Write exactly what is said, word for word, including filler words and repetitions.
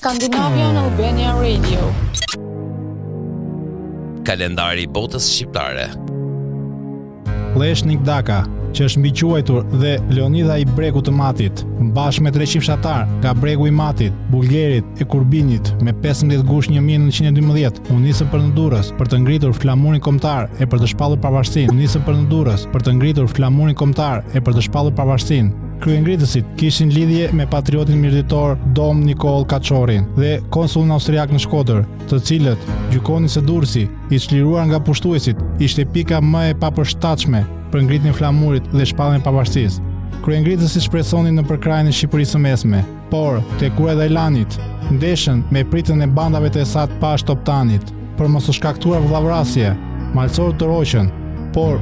Scandinavian Albania Radio. Kalendari i botës shqiptare. Leshnik Daka, që është mbiquajtur dhe Leonida i Breku të Matit, bashkë me treqind fshatar nga Breku i Matit, Bulgerit e Kurbinit me pesëmbëdhjetë gusht një mijë nëntëqind e dymbëdhjetë, u nisën për në Durrës për të ngritur flamurin kombëtar e për të shpallur pavarësinë. U nisën për në Durrës për të ngritur flamurin kombëtar e për të shpallur pavarësinë. Kryengritësit kishin lidhje me patriotin mirëditor Dom Nikol Kaçorin dhe konsullin austriak në Shkodër, të cilët gjykonin se Durrësi, i çliruar nga pushtuesit, ishte pika më e papërshtatshme për ngritjen e flamurit dhe shpalljen e pavarësisë. Kryengritësit shpresonin në përkrajin e Shqipërisë së Mesme, por te kura e Dajlanit ndeshën me pritjen e bandave të Esat Pash Toptanit për mos u shkaktuar vllavrasje, malësor të roqën, por